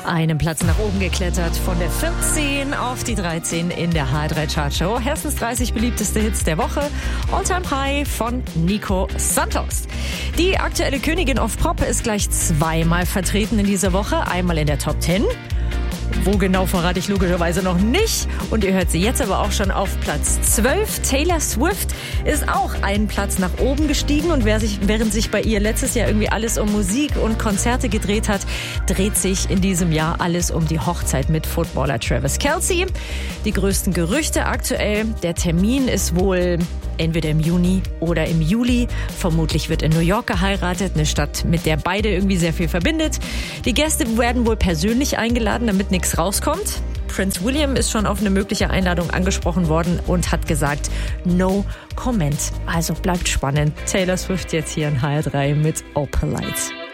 Einen Platz nach oben geklettert, von der 14 auf die 13 in der HR3 Chartshow. Hessens 30 beliebteste Hits der Woche. All-Time High von Nico Santos. Die aktuelle Königin of Pop ist gleich zweimal vertreten in dieser Woche. Einmal in der Top 10. Wo genau, verrate ich logischerweise noch nicht. Und ihr hört sie jetzt aber auch schon auf Platz 12. Taylor Swift ist auch einen Platz nach oben gestiegen. Und während sich bei ihr letztes Jahr irgendwie alles um Musik und Konzerte gedreht hat, dreht sich in diesem Jahr alles um die Hochzeit mit Footballer Travis Kelce. Die größten Gerüchte aktuell. Der Termin ist wohl entweder im Juni oder im Juli. Vermutlich wird in New York geheiratet, eine Stadt, mit der beide irgendwie sehr viel verbindet. Die Gäste werden wohl persönlich eingeladen, damit nichts rauskommt. Prince William ist schon auf eine mögliche Einladung angesprochen worden und hat gesagt, no comment. Also bleibt spannend. Taylor Swift jetzt hier in HR3 mit Opalite.